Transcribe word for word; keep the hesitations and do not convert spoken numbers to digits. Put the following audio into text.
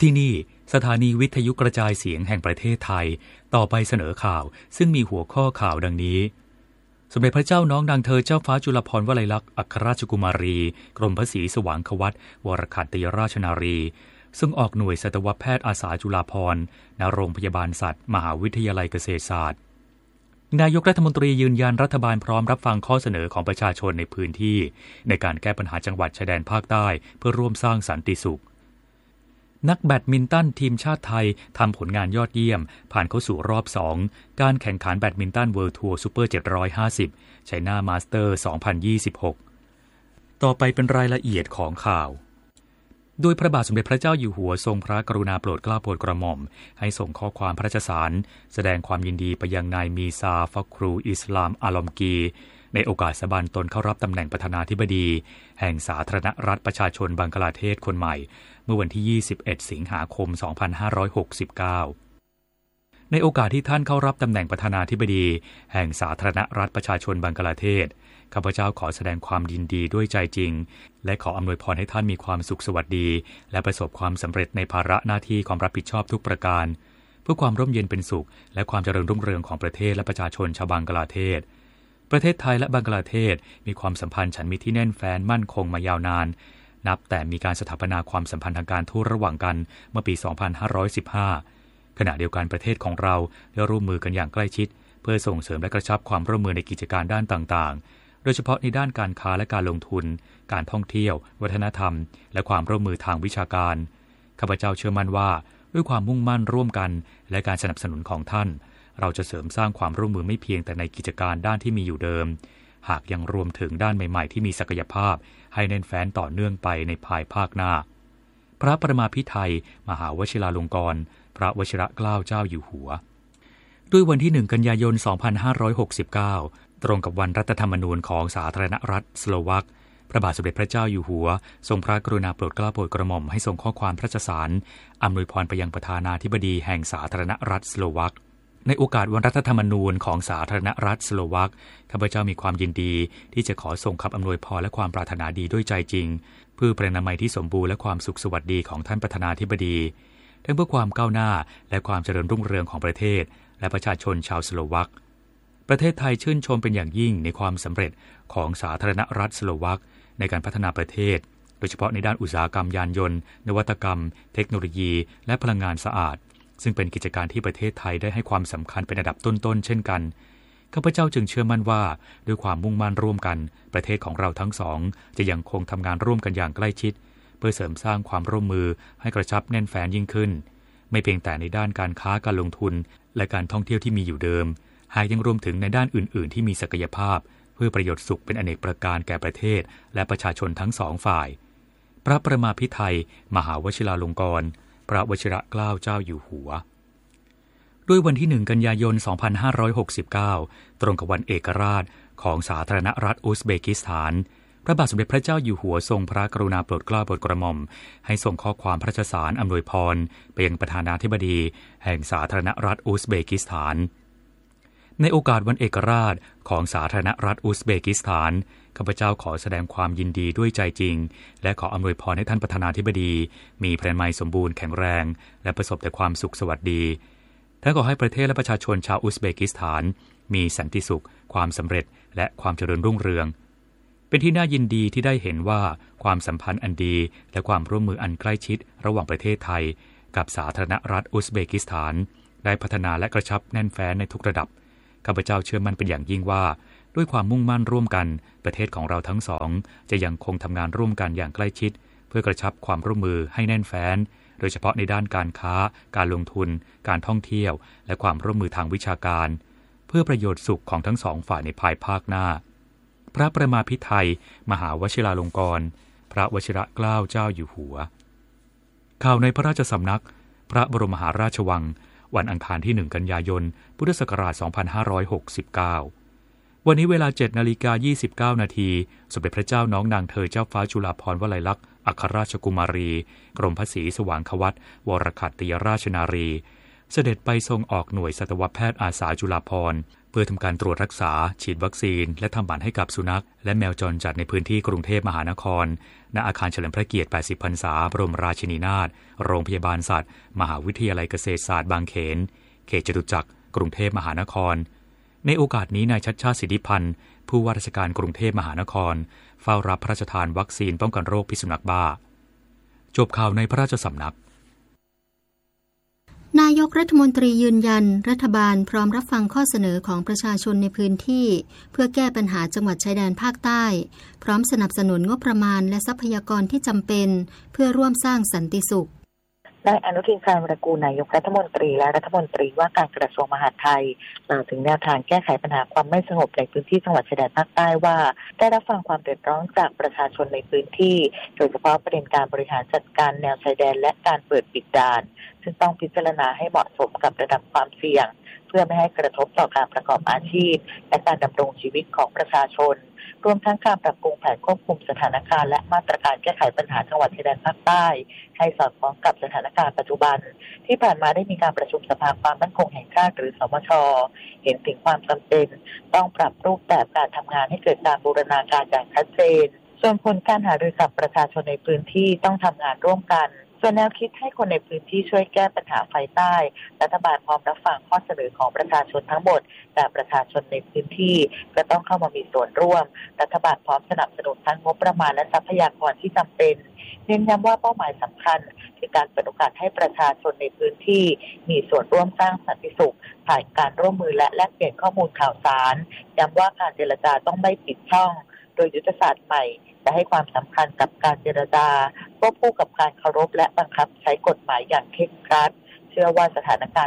ที่นี่สถานีวิทยุกระจายเสียงแห่งประเทศไทยต่อไปเสนอข่าวซึ่งมีหัวข้อข่าวดังนี้สมเด็จพระเจ้าน้องนางเธอเจ้าฟ้าจุฬาภรณ์วลัยลักษณ์อัครราชกุมารีกรมพระศรีสว่างควัตรวรขัตติยราชนารีซึ่งออกหน่วยสัตวแพทย์อาสาจุฬาภรณ์ณโรงพยาบาลสัตว์มหาวิทยาลัยเกษตรศาสตร์นายกรัฐมนตรียืนยันรัฐบาลพร้อมรับฟังข้อเสนอของประชาชนในพื้นที่ในการแก้ปัญหาจังหวัดชายแดนภาคใต้เพื่อร่วมสร้างสันติสุขนักแบดมินตันทีมชาติไทยทำผลงานยอดเยี่ยมผ่านเข้าสู่รอบสองการแข่งขันแบดมินตันเวิลด์ทัวร์ซูเปอร์เจ็ดร้อยห้าสิบไชน่ามาสเตอร์สองพันยี่สิบหกต่อไปเป็นรายละเอียดของข่าวโดยพระบาทสมเด็จพระเจ้าอยู่หัวทรงพระกรุณาโปรดเกล้าโปรดกระหม่อมให้ส่งข้อความพระราชสารแสดงความยินดีไปยังนายมีซาฟักครูอิสลามอาลอมกีในโอกาสสาบานตนเข้ารับตำแหน่งประธานาธิบดีแห่งสาธารณรัฐประชาชนบังกลาเทศคนใหม่เมื่อวันที่ยี่สิบเอ็ดสิงหาคมสองพันห้าร้อยหกสิบเก้าในโอกาสที่ท่านเข้ารับตำแหน่งประธานาธิบดีแห่งสาธารณรัฐประชาชนบังกลาเทศข้าพเจ้าขอแสดงความยินดีด้วยใจจริงและขออำนวยพรให้ท่านมีความสุขสวัสดีและประสบความสำเร็จในภาระหน้าที่ความรับผิดชอบทุกประการเพื่อความร่มเย็นเป็นสุขและความเจริญรุ่งเรืองของประเทศและประชาชนชาวบังกลาเทศประเทศไทยและบังกลาเทศมีความสัมพันธ์ฉันมิตรที่แน่นแฟ้นมั่นคงมายาวนานนับแต่มีการสถาปนาความสัมพันธ์ทางการทูตระหว่างกันเมื่อปีสองพันห้าร้อยสิบห้าขณะเดียวกันประเทศของเราได้ร่วมมือกันอย่างใกล้ชิดเพื่อส่งเสริมและกระชับความร่วมมือในกิจการด้านต่างๆโดยเฉพาะในด้านการค้าและการลงทุนการท่องเที่ยววัฒนธรรมและความร่วมมือทางวิชาการข้าพเจ้าเชื่อมั่นว่าด้วยความมุ่งมั่นร่วมกันและการสนับสนุนของท่านเราจะเสริมสร้างความร่วมมือไม่เพียงแต่ในกิจการด้านที่มีอยู่เดิมหากยังรวมถึงด้านใหม่ๆที่มีศักยภาพให้แน่นแฟ้นต่อเนื่องไปในภายภาคหน้าพระประมาภิไธยมหาวชิราลงกรณ์พระวชิรเกล้าเจ้าอยู่หัวด้วยวันที่หนึ่งกันยายนสองพันห้าร้อยหกสิบเก้าตรงกับวันรัฐธรรมนูญของสาธารณรัฐสโลวักพระบาทสมเด็จพระเจ้าอยู่หัวทรงพระกรุณาโปรดเกล้าโปรดกระหม่อมให้ส่งข้อความพระราชสารอำนวยพรไปยังประธานาธิบดีแห่งสาธารณรัฐสโลวักในโอกาสวันรัฐธรรมนูญของสาธารณรัฐสโลวักข้าพเจ้ามีความยินดีที่จะขอส่งคำอำนวยพรและความปรารถนาดีด้วยใจจริงเพื่อประนามัยที่สมบูรณ์และความสุขสวัสดีของท่านประธานาธิบดีทั้งเพื่อความก้าวหน้าและความเจริญรุ่งเรืองของประเทศและประชาชนชาวสโลวักประเทศไทยชื่นชมเป็นอย่างยิ่งในความสำเร็จของสาธารณรัฐสโลวักในการพัฒนาประเทศโดยเฉพาะในด้านอุตสาหกรรมยานยนต์นวัตกรรมเทคโนโลยีและพลังงานสะอาดซึ่งเป็นกิจการที่ประเทศไทยได้ให้ความสำคัญเป็นอันดับต้นๆเช่นกันข้าพเจ้าจึงเชื่อมั่นว่าด้วยความมุ่งมั่นร่วมกันประเทศของเราทั้งสองจะยังคงทำงานร่วมกันอย่างใกล้ชิดเพื่อเสริมสร้างความร่วมมือให้กระชับแน่นแฟ้นยิ่งขึ้นไม่เพียงแต่ในด้านการค้าการลงทุนและการท่องเที่ยวที่มีอยู่เดิมหากยังรวมถึงในด้านอื่นๆที่มีศักยภาพเพื่อประโยชน์สุขเป็นอเนกประการแก่ประเทศและประชาชนทั้งสองฝ่ายพระประมาภิไธยมหาวชิราลงกรณ์พระวชิรเกล้าเจ้าอยู่หัวด้วยวันที่หนึ่งกันยายนสองพันห้าร้อยหกสิบเก้าตรงกับวันเอกราชของสาธารณรัฐอุซเบกิสถานพระบาทสมเด็จพระเจ้าอยู่หัวทรงพระกรุณาโปรดเกล้าโปรดกระหม่อมให้ส่งข้อความพระราชสารอำนวยพรไปยังประธานาธิบดีแห่งสาธารณรัฐอุซเบกิสถานในโอกาสวันเอกราชของสาธารณรัฐอุซเบกิสถานข้าพเจ้าขอแสดงความยินดีด้วยใจจริงและขออำนวยพรให้ท่านประธานาธิบดีมีพระนามัยสมบูรณ์แข็งแรงและประสบแต่ความสุขสวัสดีและขอให้ประเทศและประชาชนชาวอุซเบกิสถานมีสันติสุขความสำเร็จและความเจริญรุ่งเรืองเป็นที่น่ายินดีที่ได้เห็นว่าความสัมพันธ์อันดีและความร่วมมืออันใกล้ชิดระหว่างประเทศไทยกับสาธารณรัฐอุซเบกิสถานได้พัฒนาและกระชับแน่นแฟ้นในทุกระดับข้าพเจ้าเชื่อมั่นเป็นอย่างยิ่งว่าด้วยความมุ่งมั่นร่วมกันประเทศของเราทั้งสองจะยังคงทำงานร่วมกันอย่างใกล้ชิดเพื่อกระชับความร่วมมือให้แน่นแฟ้นโดยเฉพาะในด้านการค้าการลงทุนการท่องเที่ยวและความร่วมมือทางวิชาการเพื่อประโยชน์สุขของทั้งสองฝ่ายในภายภาคหน้าพระประมาภิไธยมหาวชิราลงกรณ์พระวชิรเกล้าเจ้าอยู่หัวข่าวในพระราชสำนักพระบรมมหาราชวังวันอังคารที่หนึ่งกันยายนพุทธศักราชสองพันห้าร้อยหกสิบเก้าวันนี้เวลา เจ็ดนาฬิกายี่สิบเก้านาทีสมเด็จพระเจ้าน้องนางเธอเจ้าฟ้าจุฬาภรณ์วลัยลักษณ์อัครราชกุมารีกรมพระศรีสว่างควัตรวรขัตติยราชนารีเสด็จไปทรงออกหน่วยสัตวแพทย์อาสาจุฬาภรณ์เพื่อทำการตรวจรักษาฉีดวัคซีนและทำหมันให้กับสุนัขและแมวจรจัดในพื้นที่กรุงเทพมหานครณอาคารเฉลิมพระเกียรติแปดสิบพรรษาบรมราชินีนาถโรงพยาบาลสัตว์มหาวิทยาลัยเกษตรศาสตร์บางเขนเขตจตุจักรกรุงเทพมหานครในโอกาสนี้นายชัชชาติสิทธิพันธ์ผู้ว่าราชการกรุงเทพมหานครเฝ้ารับพระราชทานวัคซีนป้องกันโรคพิษสุนัขบ้าจบข่าวในพระราชสำนักนายกรัฐมนตรียืนยันรัฐบาลพร้อมรับฟังข้อเสนอของประชาชนในพื้นที่เพื่อแก้ปัญหาจังหวัดชายแดนภาคใต้พร้อมสนับสนุนงบประมาณและทรัพยากรที่จำเป็นเพื่อร่วมสร้างสันติสุขนายอนุทิน ชาญวิรากูลนายกรัฐมนตรีและรัฐมนตรีว่าการกระทรวงมหาดไทยกล่าวถึงแนวทางแก้ไขปัญหาความไม่สงบในพื้นที่จังหวัดชายแดนภาคใต้ว่าได้รับฟังความเดือดร้อนจากประชาชนในพื้นที่โดยเฉพาะประเด็นการบริหารจัดการแนวชายแดนและการเปิดปิดด่านซึ่งต้องพิจารณาให้เหมาะสมกับระดับความเสี่ยงเพื่อไม่ให้กระทบต่อการประกอบอาชีพและการดำรงชีวิตของประชาชนรวมทั้งการปรับปรุงแผนควบคุมสถานการณ์และมาตรการแก้ไขปัญหาจังหวัดชายแดนภาคใต้ให้สอดคล้องกับสถานการณ์ปัจจุบันที่ผ่านมาได้มีการประชุมสภาความมั่นคงแห่งชาติหรือสมช.เห็นถึงความจำเป็นต้องปรับรูปแบบการทำงานให้เกิดการบูรณาการอย่างชัดเจนส่วนผลการหารือกับประชาชนในพื้นที่ต้องทำงานร่วมกันส่วนแนวคิดให้คนในพื้นที่ช่วยแก้ปัญหาไฟใต้รัฐบาลพร้อมรับฟังข้อเสนอของประชาชนทั้งหมดแต่ประชาชนในพื้นที่ก็ต้องเข้ามามีส่วนร่วมรัฐบาลพร้อมสนับสนุนทั้งงบประมาณและทรัพยากรที่จำเป็นเน้นย้ำว่าเป้าหมายสำคัญคือการเปิดโอกาสให้ประชาชนในพื้นที่มีส่วนร่วมสร้างสันติสุขผ่านการร่วมมือและแลกเปลี่ยนข้อมูลข่าวสารย้ำว่าการเจรจาต้องไม่ปิดช่องโดยยุทธศาสตร์ใหม่จะให้ความสำคัญกับการเจรจาควบคู่กับการเคารพและบังคับใช้กฎหมายอย่างเคร่งครัดเชื่อว่าสถานการณ์